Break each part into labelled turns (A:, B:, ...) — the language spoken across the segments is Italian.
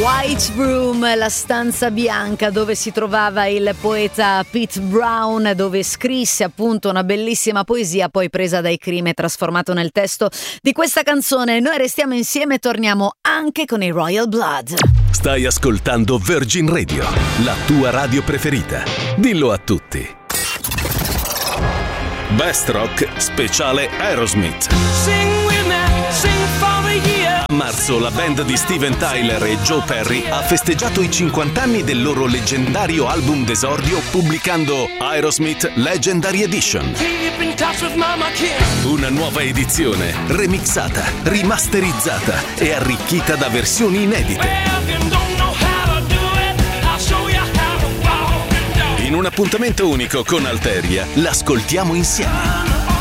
A: White Room, la stanza bianca dove si trovava il poeta Pete Brown, dove scrisse appunto una bellissima poesia poi presa dai Cream e trasformato nel testo di questa canzone. Noi restiamo insieme e torniamo anche con i Royal Blood.
B: Stai ascoltando Virgin Radio, la tua radio preferita. Dillo a tutti. Best Rock speciale Aerosmith.
C: Sing with me, sing for the year.
B: A marzo la band di Steven Tyler e Joe Perry ha festeggiato i 50 anni del loro leggendario album d'esordio pubblicando Aerosmith Legendary Edition.
C: Keep in touch with mama kids.
B: Una nuova edizione, remixata, rimasterizzata e arricchita da versioni inedite. In un appuntamento unico con Alteria, l'ascoltiamo insieme.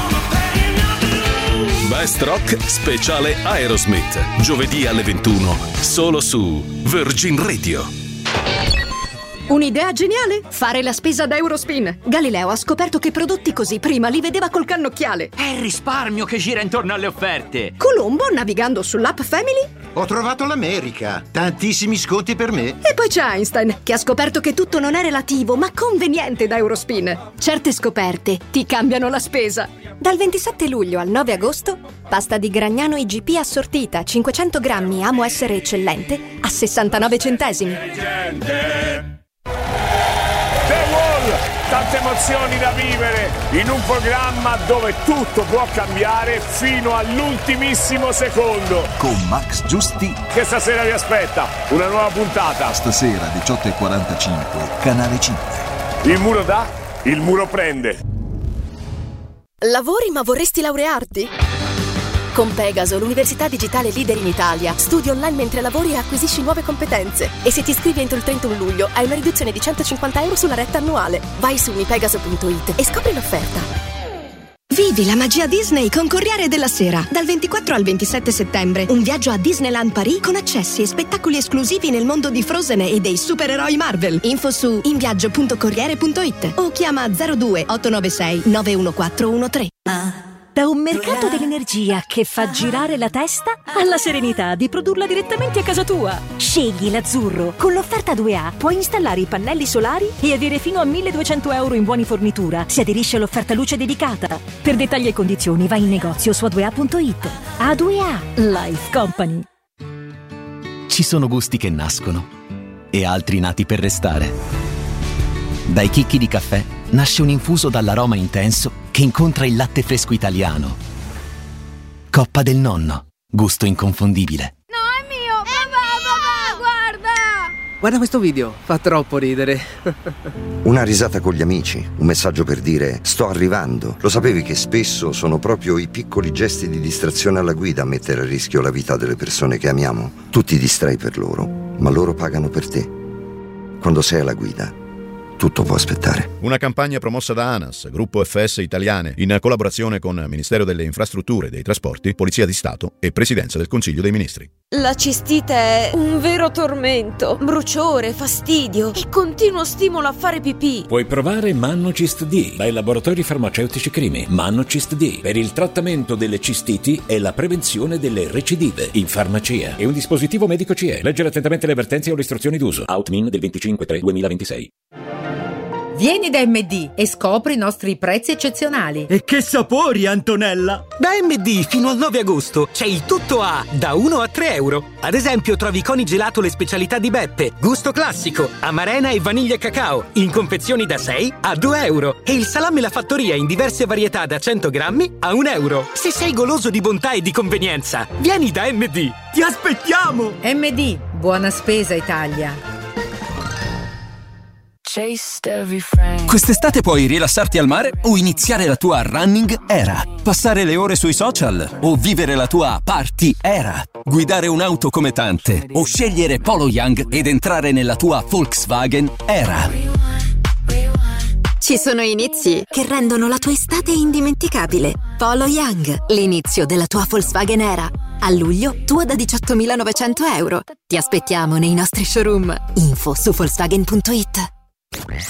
B: Best Rock speciale Aerosmith, giovedì alle 21, solo su Virgin Radio.
D: Un'idea geniale? Fare la spesa da Eurospin. Galileo ha scoperto che prodotti così prima li vedeva col cannocchiale.
E: È il risparmio che gira intorno alle offerte.
D: Colombo, navigando sull'app Family.
F: Ho trovato l'America. Tantissimi sconti per me.
D: E poi c'è Einstein, che ha scoperto che tutto non è relativo, ma conveniente da Eurospin. Certe scoperte ti cambiano la spesa.
G: Dal 27 luglio al 9 agosto, pasta di Gragnano IGP assortita 500 grammi Amo Essere Eccellente a 69 centesimi.
H: Tante emozioni da vivere in un programma dove tutto può cambiare fino all'ultimissimo secondo.
I: Con Max Giusti.
H: Che stasera vi aspetta una nuova puntata.
I: Stasera 18:45, Canale 5.
H: Il muro dà, il muro prende.
G: Lavori ma vorresti laurearti? Con Pegaso, l'università digitale leader in Italia, studi online mentre lavori e acquisisci nuove competenze. E se ti iscrivi entro il 31 luglio hai una riduzione di €150 sulla retta annuale. Vai su mipegaso.it e scopri l'offerta.
D: Vivi la magia Disney con Corriere della Sera. Dal 24 al 27 settembre, un viaggio a Disneyland Paris con accessi e spettacoli esclusivi nel mondo di Frozen e dei supereroi Marvel. Info su inviaggio.corriere.it o chiama 02 896 91413.
J: Da un mercato dell'energia che fa girare la testa alla serenità di produrla direttamente a casa tua. Scegli l'azzurro. Con l'offerta 2A puoi installare i pannelli solari e avere fino a €1.200 in buoni fornitura. Si aderisce all'offerta luce dedicata. Per dettagli e condizioni vai in negozio su A2A.it. A2A Life Company.
K: Ci sono gusti che nascono e altri nati per restare. Dai chicchi di caffè nasce un infuso dall'aroma intenso che incontra il latte fresco italiano. Coppa del Nonno, gusto inconfondibile.
L: No, è mio! Papà, guarda!
M: Guarda questo video, fa troppo ridere.
N: Una risata con gli amici, un messaggio per dire sto arrivando. Lo sapevi che spesso sono proprio i piccoli gesti di distrazione alla guida a mettere a rischio la vita delle persone che amiamo? Tu ti distrai per loro, ma loro pagano per te. Quando sei alla guida, tutto può aspettare.
O: Una campagna promossa da ANAS, Gruppo FS Italiane, in collaborazione con Ministero delle Infrastrutture e dei Trasporti, Polizia di Stato e Presidenza del Consiglio dei Ministri.
P: La cistite è un vero tormento, bruciore, fastidio e continuo stimolo a fare pipì.
Q: Puoi provare Mannocist D dai laboratori farmaceutici Crimi. Mannocist D per il trattamento delle cistiti e la prevenzione delle recidive in farmacia. È un dispositivo medico CE. Leggere attentamente le avvertenze o le istruzioni d'uso. Outmin del 25/3/2026.
R: Vieni da MD e scopri i nostri prezzi eccezionali.
S: E che sapori, Antonella! Da MD fino al 9 agosto c'è il tutto A da 1 a €3. Ad esempio trovi coni gelato le specialità di Beppe, gusto classico, amarena e vaniglia e cacao, in confezioni da 6 a €2. E il salame La Fattoria in diverse varietà da 100 grammi a €1. Se sei goloso di bontà e di convenienza, vieni da MD! Ti aspettiamo!
R: MD, buona spesa Italia.
T: Quest'estate puoi rilassarti al mare o iniziare la tua running era, passare le ore sui social o vivere la tua party era, guidare un'auto come tante o scegliere Polo Young ed entrare nella tua Volkswagen era.
G: Ci sono inizi che rendono la tua estate indimenticabile. Polo Young, l'inizio della tua Volkswagen era. A luglio, tua da €18.900. Ti aspettiamo nei nostri showroom. Info su Volkswagen.it.